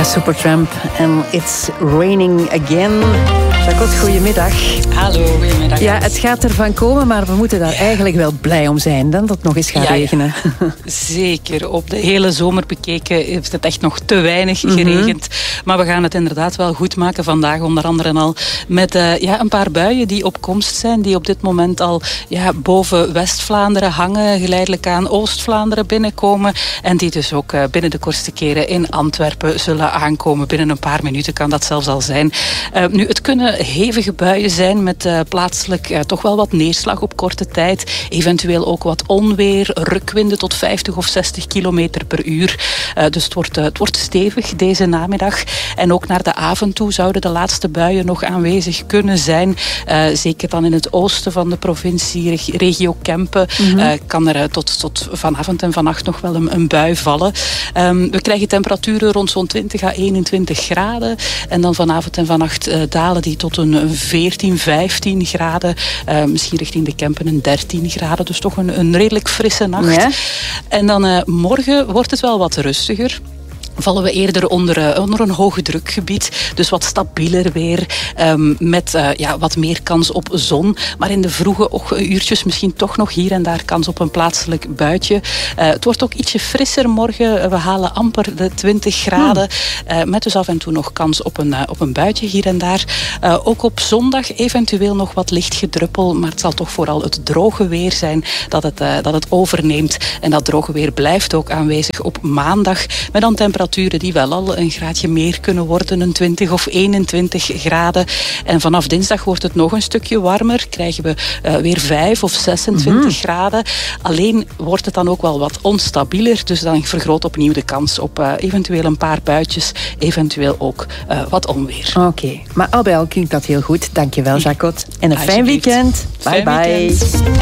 Supertramp en It's Raining Again. Jacot, goedemiddag. Hallo, goedemiddag. Ja, het gaat ervan komen, maar we moeten daar eigenlijk wel blij om zijn dat het nog eens gaat regenen. Ja. Zeker. Op de hele zomer bekeken heeft het echt nog te weinig geregend. Maar we gaan het inderdaad wel goed maken vandaag, onder andere al met een paar buien die op komst zijn, die op dit moment al boven West-Vlaanderen hangen, geleidelijk aan Oost-Vlaanderen binnenkomen en die dus ook binnen de kortste keren in Antwerpen zullen aankomen. Binnen een paar minuten kan dat zelfs al zijn. Nu, het kunnen hevige buien zijn met plaatselijk toch wel wat neerslag op korte tijd. Eventueel ook wat onweer, rukwinden tot 50 of 60 kilometer per uur. Dus het wordt stevig deze namiddag. En ook naar de avond toe zouden de laatste buien nog aanwezig kunnen zijn. Zeker dan in het oosten van de provincie, regio Kempen, kan er tot vanavond en vannacht nog wel een bui vallen. We krijgen temperaturen rond zo'n 20 à 21 graden. En dan vanavond en vannacht dalen die tot een 14, 15 graden. Misschien richting de Kempen een 13 graden. Dus toch een redelijk frisse nacht. Ja. En dan morgen wordt het wel wat rustiger. Vallen we eerder onder een hoge drukgebied. Dus wat stabieler weer. Met wat meer kans op zon. Maar in de vroege uurtjes misschien toch nog hier en daar kans op een plaatselijk buitje. Het wordt ook ietsje frisser morgen. We halen amper de 20 graden. Met dus af en toe nog kans op een buitje hier en daar. Ook op zondag eventueel nog wat licht gedruppel. Maar het zal toch vooral het droge weer zijn dat het overneemt. En dat droge weer blijft ook aanwezig op maandag. Met dan temperaturen die wel al een graadje meer kunnen worden, een 20 of 21 graden. En vanaf dinsdag wordt het nog een stukje warmer. Krijgen we weer 5 of 26 graden. Alleen wordt het dan ook wel watonstabieler. Dus dan vergroot opnieuw de kans op eventueel een paar buitjes. Eventueel ook wat onweer. Oké, maar al bij al klinkt dat heel goed. Dankjewel, Jacot. En een fijn weekend. Bye bye.